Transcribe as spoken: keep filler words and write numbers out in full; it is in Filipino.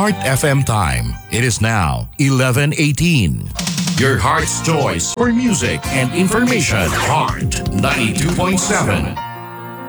Heart F M time. It is now eleven eighteen. Your heart's choice for music and information. Heart ninety-two point seven.